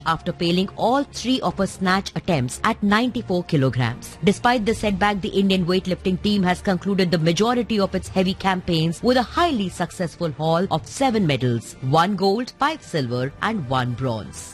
after failing all 3 of her snatch attempts at 94 kilograms. Despite the setback, the Indian weightlifting team has concluded the majority of its heavy campaigns with a highly successful haul of 7 medals, 1 gold, 5 silver and 1 bronze.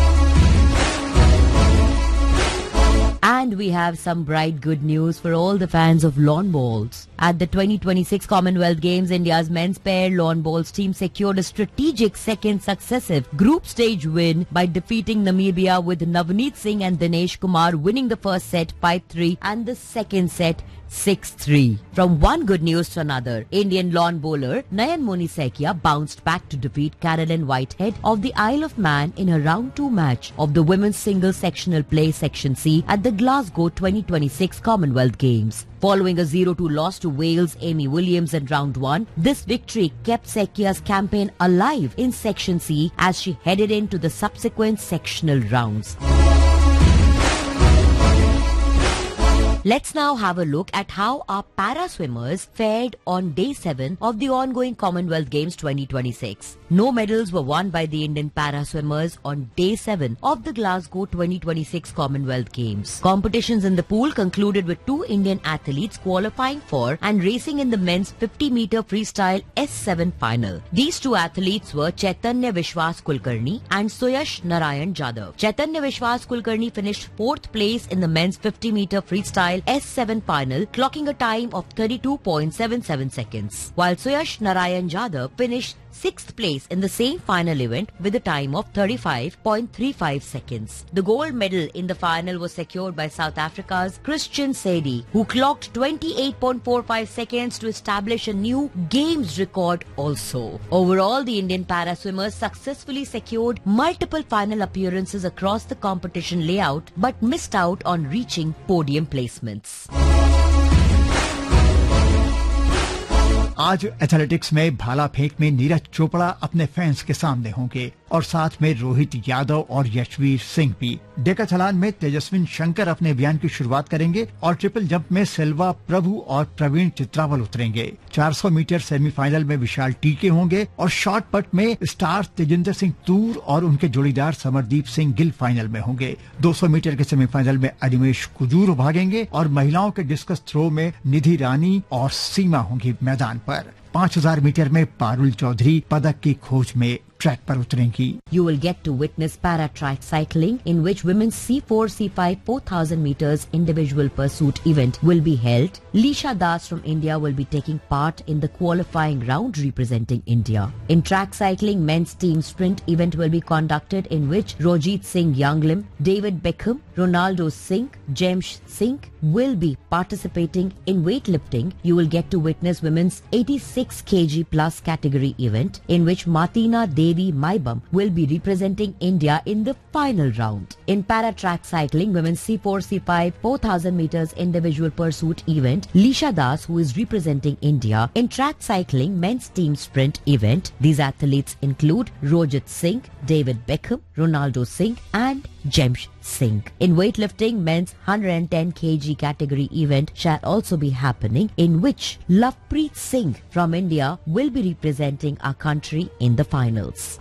And we have some bright good news for all the fans of lawn bowls. At the 2026 Commonwealth Games, India's men's pair lawn bowls team secured a strategic second successive group stage win by defeating Namibia, with Navneet Singh and Dinesh Kumar winning the first set 5-3 and the second set 6-3. From one good news to another, Indian lawn bowler Nayan Monisekia bounced back to defeat Carolyn Whitehead of the Isle of Man in a round 2 match of the women's single sectional play section C at the Glasgow 2026 Commonwealth Games. Following a 0-2 loss to Wales' Amy Williams in round 1, this victory kept Sekia's campaign alive in section C as she headed into the subsequent sectional rounds. Let's now have a look at how our para swimmers fared on day 7 of the ongoing Commonwealth Games 2026. No medals were won by the Indian para swimmers on day 7 of the Glasgow 2026 Commonwealth Games. Competitions in the pool concluded with 2 Indian athletes qualifying for and racing in the men's 50-meter freestyle S7 final. These 2 athletes were Chaitanya Vishwas Kulkarni and Suyash Narayan Jadhav. Chaitanya Vishwas Kulkarni finished 4th place in the men's 50-meter freestyle S7 final, clocking a time of 32.77 seconds, while Suyash Narayan Jadhav finished 6th place in the same final event with a time of 35.35 seconds. The gold medal in the final was secured by South Africa's Christian Sedi, who clocked 28.45 seconds to establish a new Games record also. Overall, the Indian para swimmers successfully secured multiple final appearances across the competition layout but missed out on reaching podium placements. आज athletics में भाला फेंक में नीरज चोपड़ा अपने fans के सामने होंगे और साथ में रोहित यादव और यशवीर सिंह भी। डेकाथलॉन में तेजस्विन शंकर अपने अभियान की शुरुआत करेंगे और ट्रिपल जंप में सेल्वा प्रभु और प्रवीण चित्रावल उतरेंगे। 400 मीटर सेमीफाइनल में विशाल टीके होंगे और शॉट पट में स्टार तेजिंदर सिंह तूर और उनके जोड़ीदार समरदीप सिंह गिल फाइनल में होंगे। 200 मीटर के सेमीफाइनल में अनिमेश कुजूर भागेंगे और महिलाओं के डिस्कस थ्रो में निधि रानी और सीमा होंगी मैदान पर। 5000 मीटर में पारुल चौधरी पदक की खोज में ट्रैक पर उतरेंगी। You will get to witness para-track cycling, in which women's C4, C5, 4000 meters individual pursuit event will be held. Lisha Das from India will be taking part in the qualifying round representing India. In track cycling, men's team sprint event will be conducted, in which Rojit Singh Younglim, David Beckham, Ronaldo Singh, James Singh will be participating. In weightlifting, you will get to witness women's 86 kg plus category event, in which Martina Devi Maibam will be representing India in the final round. In para-track cycling, women's C4, C5, 4000 meters individual pursuit event, Lisha Das, who is representing India. In track cycling, men's team sprint event, these athletes include Rojit Singh, David Beckham, Ronaldo Singh and James Singh. In weightlifting, men's 110 kg category event shall also be happening, in which Lovepreet Singh from India will be representing our country in the finals.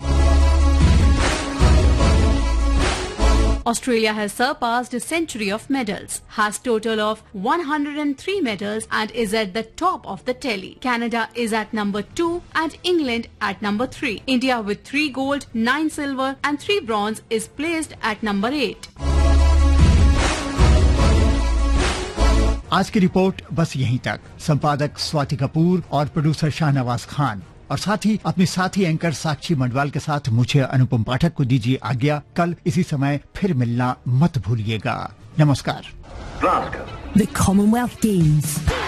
Australia has surpassed a century of medals, has total of 103 medals and is at the top of the tally. Canada is at number 2 and England at number 3. India with 3 gold, 9 silver and 3 bronze is placed at number 8. आज की report बस यहीं तक। संपादक स्वाति कपूर और producer Shahnawaz Khan और साथ ही अपनी साथी एंकर साक्षी मंडवाल के साथ मुझे अनुपम पाठक को दीजिए आज्ञा। कल इसी समय फिर मिलना मत भूलिएगा। नमस्कार। The Commonwealth Games.